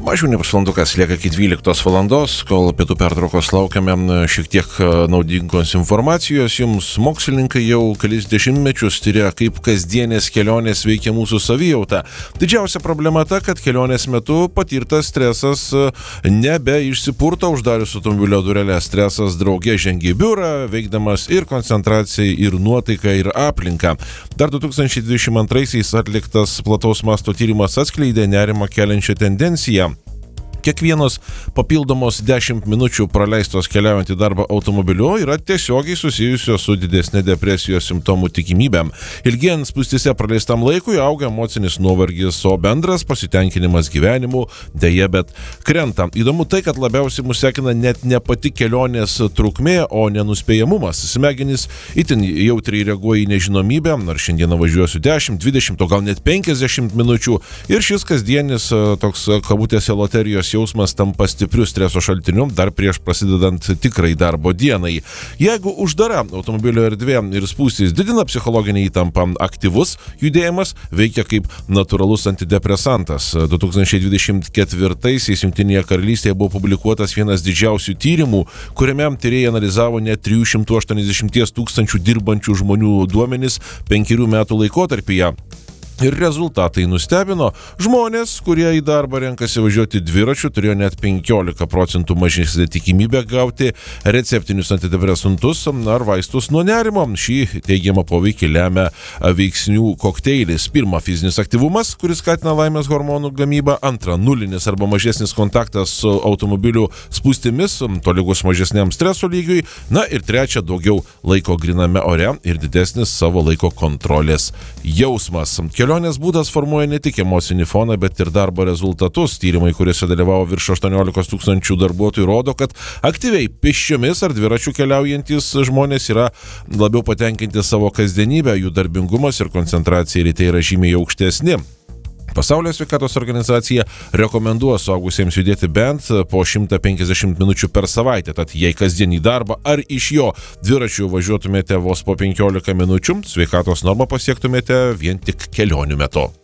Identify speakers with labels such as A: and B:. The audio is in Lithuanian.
A: Mažiau nei pusvalandukas lieka iki 12 valandos, kol pietų pertraukos laukiame šiek tiek naudingos informacijos. Jums mokslininkai jau kelis dešimtmečius tyria, kaip kasdienės kelionės veikia mūsų savijautą. Didžiausia problema ta, kad kelionės metu patirtas stresas nebeišsipurto uždarius automobilio dureles. Stresas drauge žengia į biurą, veikdamas ir koncentracijai, ir nuotaiką, ir aplinką. Dar 2022-aisiais atliktas plataus masto tyrimas atskleidė nerimą keliančią tendenciją. Kiekvienos papildomos 10 minučių praleistos keliaujant į darbą automobiliu yra tiesiogiai susijusios su didesnė depresijos simptomų tikimybė. Ilgėjant spūstyse praleistam laikui auga emocinis nuovargis, o bendras pasitenkinimas gyvenimu deja, bet krenta. Įdomu tai, kad labiausiai mus sekina net ne pati kelionės trukmė, o nenuspėjamumas. Smegenys itin jautriai reaguoja į nežinomybę, ar šiandieną važiuosiu 10, 20, o gal net 50 minučių. Ir šis kasdienis toks kabutėse loterijos jausmas tampa stipriu streso šaltiniu dar prieš prasidedant tikrai darbo dienai. Jeigu uždara automobilio erdvė ir spūstys didina psichologinį įtampą, aktyvus judėjimas veikia kaip natūralus antidepresantas. 2024-aisiais Jungtinėje karalystėje buvo publikuotas vienas didžiausių tyrimų, kuriame tyrėjai analizavo net 380 tūkstančių dirbančių žmonių duomenis 5 metų laikotarpyje. Ir rezultatai nustebino. Žmonės, kurie į darbą renkasi važiuoti dviračiu, turėjo net 15% mažesnę tikimybę gauti receptinius antidepresantus ar vaistus nuo nerimo. Šį teigiamą poveikį lemia veiksnių kokteilis. Pirma, fizinis aktyvumas, kuris skatina laimės hormonų gamybą. Antra, nulinis arba mažesnis kontaktas su automobilių spūstimis, tolygus mažesniam streso lygiui. Na ir trečia, daugiau laiko griname ore ir didesnis savo laiko kontrolės jausmas. Kelionės būdas formuoja ne tik emocinį foną, bet ir darbo rezultatus. Tyrimai, kuriuose dalyvavo virš 18 tūkstančių darbuotojų, rodo, kad aktyviai pėsčiomis ar dviračiu keliaujantis žmonės yra labiau patenkinti savo kasdienybę, jų darbingumas ir koncentracija ryte yra žymiai aukštesni. Pasaulio sveikatos organizacija rekomenduoja suaugusiems judėti bent po 150 minučių per savaitę. Tad jei kasdien į darbą ar iš jo dviračiu važiuotumėte vos po 15 minučių, sveikatos normą pasiektumėte vien tik kelionių metu.